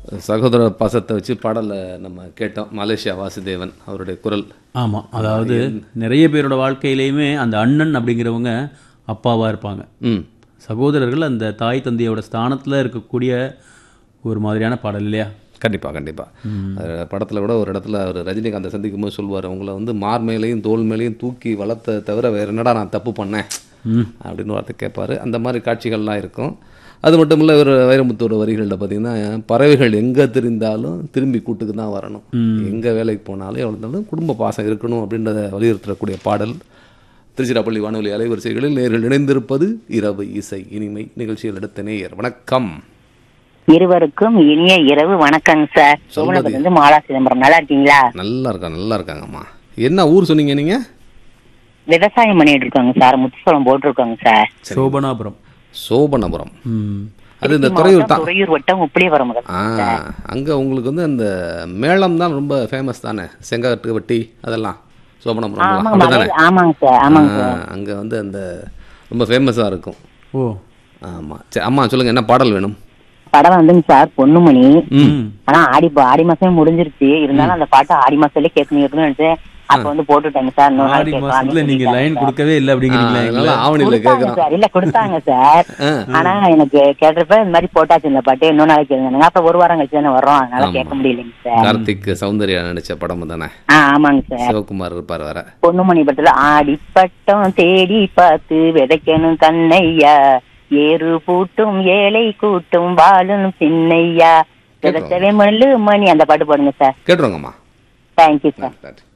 சகோதர பாசத்தை வச்சு பாடலை நம்ம கேட்டோம். மலேசியா வாசுதேவன் அவருடைய குரல். ஆமாம், அதாவது நிறைய பேரோட வாழ்க்கையிலையுமே அந்த அண்ணன் அப்படிங்கிறவங்க அப்பாவாக இருப்பாங்க. சகோதரர்கள் அந்த தாய் தந்தையோட ஸ்தானத்தில் இருக்கக்கூடிய ஒரு மாதிரியான பாடல் இல்லையா? கண்டிப்பாக கண்டிப்பாக. படத்தில் கூட ஒரு இடத்துல அவர் ரஜினிகாந்தை சந்திக்கும் போது சொல்லுவார், உங்களை வந்து மார் மேலேயும் தோல் மேலேயும் தூக்கி வளர்த்த தவிர வேறு என்னடா நான் தப்பு பண்ணேன் அப்படின்னு வார்த்தை கேட்பார். அந்த மாதிரி காட்சிகள்லாம் இருக்கும். அது மட்டும் இல்லை, ஒரு வைரமுத்தோட வரிகளில் பார்த்திங்கன்னா, பறவைகள் எங்கே தெரிந்தாலும் திரும்பி கூட்டுக்கு தான் வரணும், எங்கே வேலைக்கு போனாலும் எவ்வளோ இருந்தாலும் குடும்ப பாசம் இருக்கணும் அப்படின்றத வலியுறுத்தக்கூடிய பாடல். திருச்சிராப்பள்ளி வானொலி அலைவரிசைகளில் நேரில் இணைந்திருப்பது இரவு இசை இனிமை நிகழ்ச்சியில் எடுத்த நேயர். வணக்கம். இருவருக்கும் இனிய இரவு வணக்கங்க சார். சோமனபுரத்துலேருந்து மாலா சிதம்பரம். நல்லா இருக்கீங்களா? நல்லா இருக்காங்கம்மா. என்ன ஊர் சொன்னீங்க நீங்கள்? விவசாயம் பண்ணிட்டு இருக்காங்க சார். முத்துசோளம் போட்டிருக்காங்க சார். சோபனபுரம். அது இந்த துறையூர் வட்டம் உப்பிலியபுரம். அங்கே உங்களுக்கு வந்து அந்த மேளம் தான் ரொம்ப ஃபேமஸ் தானே, செங்காட்டு வட்டி அதெல்லாம் சோபனபுரம். ஆமாங்க சார், ஆமாங்க சார். அங்கே வந்து அந்த ரொம்ப ஃபேமஸாக இருக்கும். ஓ ஆமாம். சரி அம்மா சொல்லுங்கள், என்ன பாடல் வேணும்? படம் வந்துங்க சார் பொண்ணுமணி. ஆனா ஆடி மாசமே முடிஞ்சிருச்சு. இருந்தாலும் அந்த பாட்டு ஆடி மாசத்துல கேட்கணும் நினைச்சேன். அப்ப வந்து போட்டுட்டாங்க சார். ஆடி மாசத்துல நீங்க லைன் கொடுக்கவே இல்லை அப்படிங்கிறீங்களா? சார் இல்ல கொடுத்தாங்க சார். ஆனா எனக்கு கேட்டப்ப இந்த மாதிரி போட்டாச்சு இந்த பாட்டு, இன்னொரு நாளைக்கு கேளுங்க. அப்ப ஒரு வாரம் கழிச்சு தானே வர்றோம், அதனால கேட்க முடியலைங்க சார். கார்த்திக் சௌந்தர்யா நடிச்ச படம் தானே? ஆமாங்க சார். சிவகுமார் இருப்பார் வர. பொண்ணுமணி படத்துல ஆடிப்பட்டம் தேடி பார்த்து விதைக்கணும் கண்ணையா, ஏறு பூட்டும் ஏழை கூட்டும் வாழும் சின்னையா, விதைச்சவே மல்லு மணி, அந்த பாட்டு போடுங்க சார். கேட்டுருவாங்கம்மா. Thank you sir.